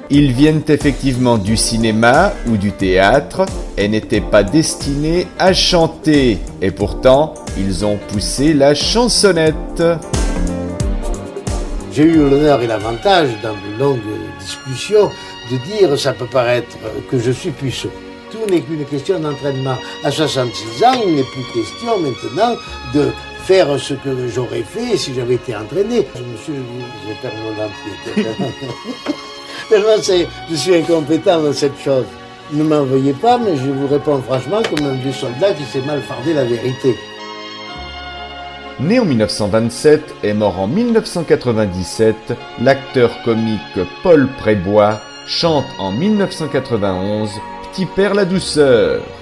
Ils viennent effectivement du cinéma ou du théâtre et n'étaient pas destinés à chanter. Et pourtant, ils ont poussé la chansonnette. J'ai eu l'honneur et l'avantage, dans de longues discussions, de dire, ça peut paraître que je suis puceau. Tout n'est qu'une question d'entraînement. À 66 ans, il n'est plus question maintenant de faire ce que j'aurais fait si j'avais été entraîné. Monsieur, je perds mon entier. Tellement je suis incompétent dans cette chose. Ne m'en veuillez pas, mais je vous réponds franchement comme un vieux soldat qui s'est mal fardé la vérité. Né en 1927 et mort en 1997, l'acteur comique Paul Prébois chante en 1991 Petit père la douceur.